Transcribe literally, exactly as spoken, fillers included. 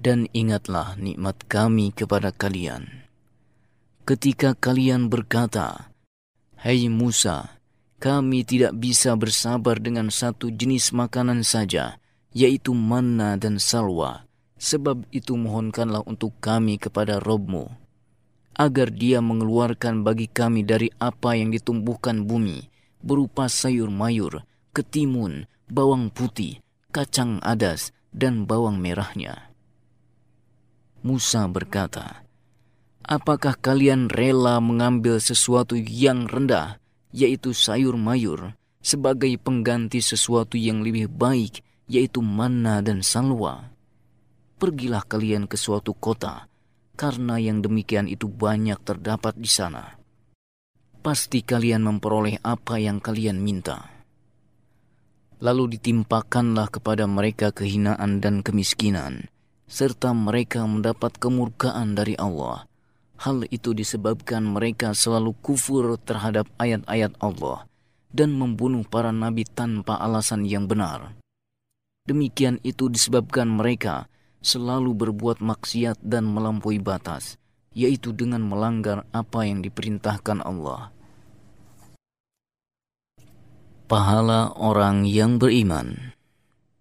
Dan ingatlah nikmat kami kepada kalian, ketika kalian berkata, "Hai Musa, kami tidak bisa bersabar dengan satu jenis makanan saja, yaitu manna dan salwa. Sebab itu mohonkanlah untuk kami kepada Rabb-Mu, agar Dia mengeluarkan bagi kami dari apa yang ditumbuhkan bumi, berupa sayur mayur, ketimun, bawang putih, kacang adas, dan bawang merahnya." Musa berkata, "Apakah kalian rela mengambil sesuatu yang rendah, yaitu sayur mayur, sebagai pengganti sesuatu yang lebih baik, yaitu manna dan salwa? Pergilah kalian ke suatu kota, karena yang demikian itu banyak terdapat di sana. Pasti kalian memperoleh apa yang kalian minta." Lalu ditimpakanlah kepada mereka kehinaan dan kemiskinan, serta mereka mendapat kemurkaan dari Allah. Hal itu disebabkan mereka selalu kufur terhadap ayat-ayat Allah dan membunuh para nabi tanpa alasan yang benar. Demikian itu disebabkan mereka selalu berbuat maksiat dan melampaui batas, yaitu dengan melanggar apa yang diperintahkan Allah. Pahala orang yang beriman.